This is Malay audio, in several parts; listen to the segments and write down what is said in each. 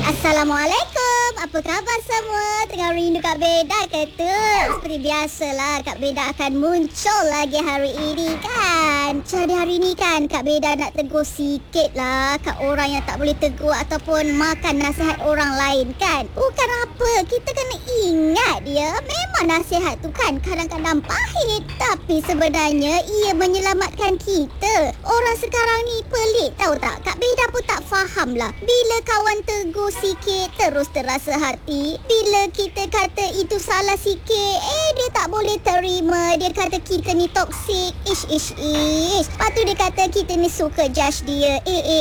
Assalamualaikum. Apa khabar semua? Tengah rindu Kak Beda ke tu? Seperti biasalah, Kak Beda akan muncul lagi hari ini kan. Jadi hari ini kan Kak Beda nak tegur sikit lah kat orang yang tak boleh tegur ataupun makan nasihat orang lain kan. Bukan apa, kita kena ingat dia. Memang nasihat tu kan kadang-kadang pahit, tapi sebenarnya ia menyelamatkan kita. Orang sekarang ni pelik tahu tak? Kak Beda pun tak faham lah. Bila kawan tegur sikit terus terasa hati. Bila kita kata itu salah sikit, dia tak boleh terima. Dia kata kita ni toksik. Ish. Lepas tu dia kata kita ni suka judge dia.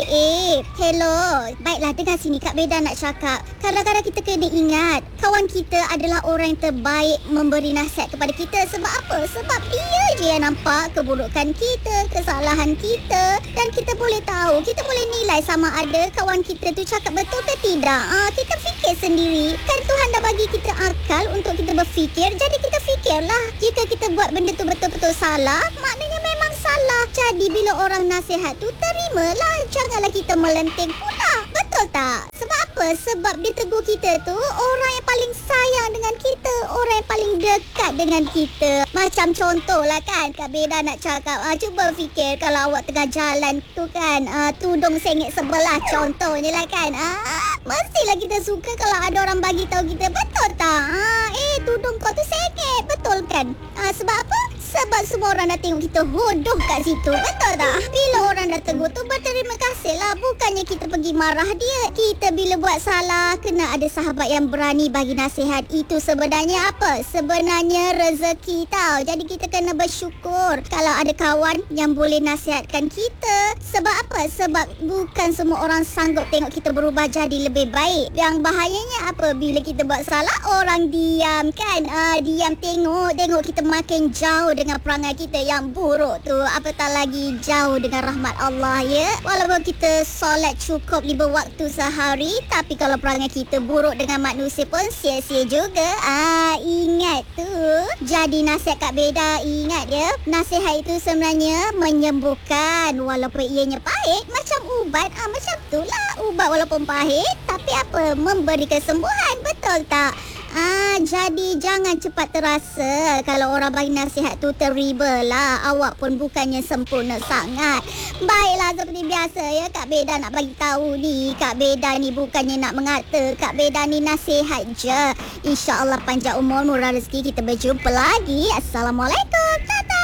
Hello. Baiklah, dengar sini Kak Beda nak cakap. Kadang-kadang kita kena ingat kawan kita adalah orang yang terbaik memberi nasihat kepada kita. Sebab apa? Sebab dia je yang nampak keburukan kita, kesalahan kita. Dan kita boleh tahu, kita boleh nilai sama ada kawan kita tu cakap betul ke tidak. Kita fikir sendiri. Kan Tuhan dah bagi kita akal untuk kita berfikir. Jadi kita fikirlah. Jika kita buat benda tu betul-betul salah, maknanya memang salah. Jadi bila orang nasihat tu, terimalah. Janganlah kita melenting pula. Betul tak? Sebab apa? Sebab dia tegur kita tu orang yang paling sayang dengan kita, orang yang paling dekat dengan kita. Macam contohlah kan Kak Beda nak cakap, cuba fikir kalau awak tengah jalan tu kan, tudung sengit sebelah contohnya lah kan. Mestilah kita suka kalau ada orang bagi tahu kita, betul tak? Tudung kau tu sengit, betul kan? Sebab apa? Sebab semua orang dah tengok kita hodoh kat situ, betul tak? Bila orang dah tegur tu, berterima kasih lah. Bukannya kita pergi marah dia. Kita bila buat salah, kena ada sahabat yang berani bagi nasihat. Itu sebenarnya apa? Sebenarnya rezeki tau. Jadi kita kena bersyukur kalau ada kawan yang boleh nasihatkan kita. Sebab apa? Sebab bukan semua orang sanggup tengok kita berubah jadi lebih baik. Yang bahayanya apa? Bila kita buat salah, orang diam kan? Diam tengok kita makin jauh dengan perangai kita yang buruk tu. Apatah lagi jauh dengan rahmat Allah ya. Walaupun kita solat cukup 5 waktu sehari, tapi kalau perangai kita buruk dengan manusia pun sia-sia juga. Ingat tu. Jadi nasihat Kak Beda, ingat ya, nasihat itu sebenarnya menyembuhkan. Walaupun ianya pahit, macam ubat. Macam tu lah. Ubat walaupun pahit, tapi apa? Memberi kesembuhan. Betul tak? Jadi jangan cepat terasa kalau orang bagi nasihat tu, terimalah. Awak pun bukannya sempurna sangat. Baiklah, seperti biasa ya, Kak Beda nak bagi tahu ni, Kak Beda ni bukannya nak mengata, Kak Beda ni nasihat je. InsyaAllah panjang umur, murah rezeki, kita berjumpa lagi. Assalamualaikum. Tata.